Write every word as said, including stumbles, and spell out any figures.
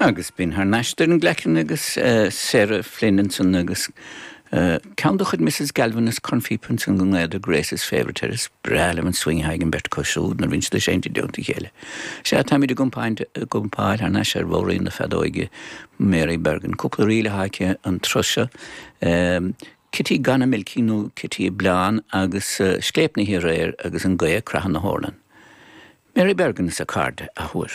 Agus bín haar neistir an glecin agus uh, Sarah Flinninson agus uh, Count chud Missus Galvin is confípun an gungad a Grace's favourite is brelum an swing hagen bert cosúd na vinch de sénti deunta chéile. Sé tamid a gumpáint gumpáil haar neisir bhórí na fedóige Mary Bergen cúpla riile haike an trusha um, Kitty ganna milkínú Kitty Blan agus uh, sléipni hi réir agus an goya crahan na hórnan. Mary Bergen is a card a huair.